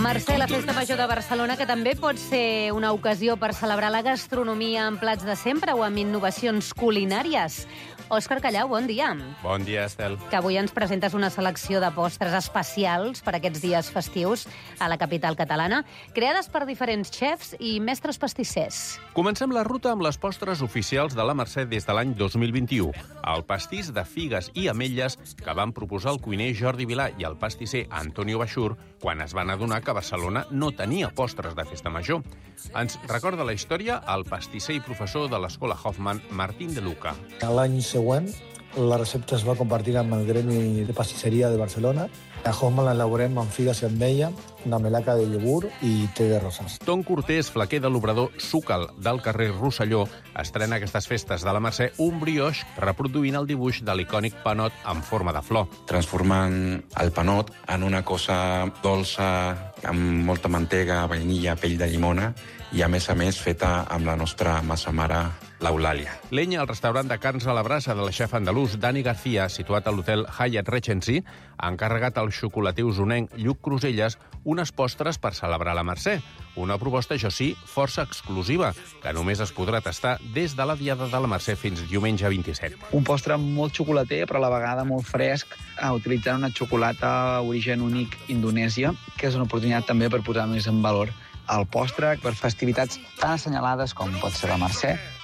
Mercè, la Festa Major de Barcelona, que també pot ser una ocasió per celebrar la gastronomia amb plats de sempre o amb innovacions culinàries. Òscar Callau, bon dia. Bon dia, Estel. Que avui ens presentes una selecció de postres especials per aquests dies festius a la capital catalana, creades per diferents xefs i mestres pastissers. Comencem la ruta amb les postres oficials de la Mercè des de l'any 2021. El pastís de figues i ametlles que van proposar el cuiner Jordi Vilà i el pastisser Antonio Baxur quan es van adonar que Barcelona no tenia postres de festa major. Ens recorda la història el pastisser i professor de l'Escola Hoffman, Martín de Luca. L'any següent, la recepta es va compartir amb el Gremi de Pastisseria de Barcelona. A Hoffman l'elaborem amb figues i ametlla, una melaca de iogurt i té de roses. Ton Cortés, flaquer de l'obrador Súcal del carrer Rosselló, estrena aquestes festes de la Mercè un brioix reproduint el dibuix de l'icònic panot en forma de flor. Transformant el panot en una cosa dolça, amb molta mantega, vainilla, pell de llimona i, a més feta amb la nostra massa mare, l'Eulàlia. Lenya, el restaurant de carns a la brasa de la xef andalús Dani García, situat a l'hotel Hyatt Regency, ha encarregat al xocolater usonenc Lluc Cruselles unes postres per celebrar la Mercè. Una proposta, això sí, força exclusiva, que només es podrà tastar des de la Diada de la Mercè fins diumenge 27. Un postre molt xocolater, però a la vegada molt fresc, utilitzant una xocolata origen únic Indonèsia, que és una oportunitat també per posar més en valor el postre per festivitats tan assenyalades com pot ser la Mercè,